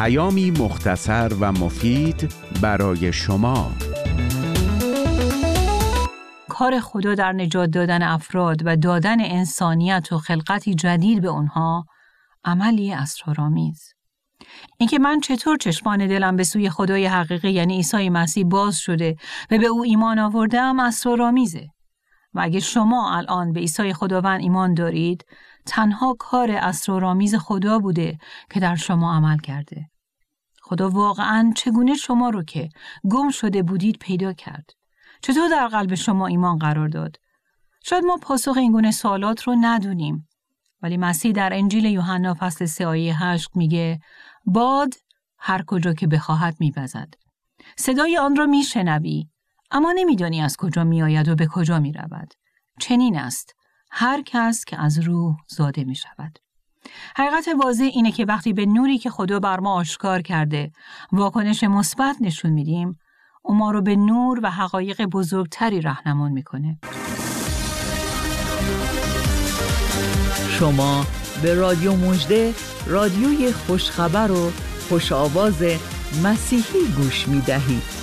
پیامی مختصر و مفید برای شما. کار خدا در نجات دادن افراد و دادن انسانیت و خلقتی جدید به اونها عملی اسرارآمیز. اینکه من چطور چشمان دلم به سوی خدای حقیقی یعنی عیسی مسیح باز شده و به او ایمان آوردم اسرارآمیزه. و اگه شما الان به عیسی خداوند ایمان دارید، تنها کار اسرارآمیز خدا بوده که در شما عمل کرده. خدا واقعاً چگونه شما رو که گم شده بودید پیدا کرد؟ چطور در قلب شما ایمان قرار داد؟ شاید ما پاسخ این گونه سوالات رو ندونیم، ولی مسیح در انجیل یوحنا فصل 3 آیه 8 میگه باد هر کجا که بخواهد می‌وزد. صدای آن را میشنوی، اما نمیدانی از کجا میآید و به کجا میرود. چنین است هر کس که از روح زاده می شود. حقیقت واضح اینه که وقتی به نوری که خدا بر ما آشکار کرده واکنش مثبت نشون میدیم، اون ما رو به نور و حقایق بزرگتری راهنمون میکنه. شما به رادیو مژده، رادیوی خوشخبر و خوش آواز مسیحی گوش میدهید.